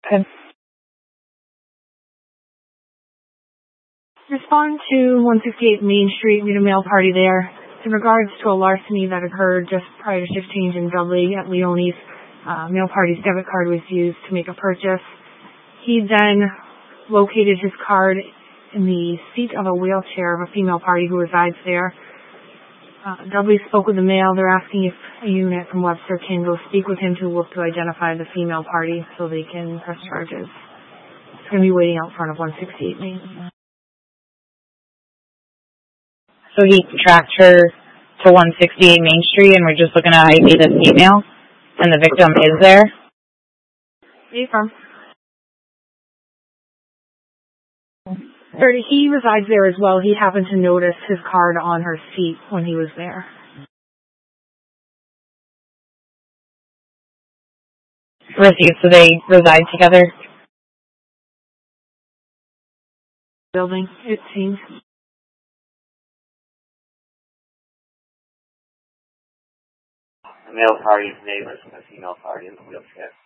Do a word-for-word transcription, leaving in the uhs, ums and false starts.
Okay. Respond to one sixty-eight Main Street, meet a mail party there. In regards to a larceny that occurred just prior to shift change in Dudley at Leone's, uh, mail party's debit card was used to make a purchase. He then located his card in the seat of a wheelchair of a female party who resides there. Uh, Dudley spoke with the mail. They're asking if a unit from Webster can go speak with him to look to identify the female party so they can press charges. It's going to be waiting out front of one sixty-eight Main. So he tracked her to one sixty-eight Main Street, and we're just looking at I D the female, and the victim is there? Where are you from? Sir, he resides there as well. He happened to notice his card on her seat when he was there. Received, so they reside together? Building, it seems. The male party's neighbors from the female party in the wheelchair.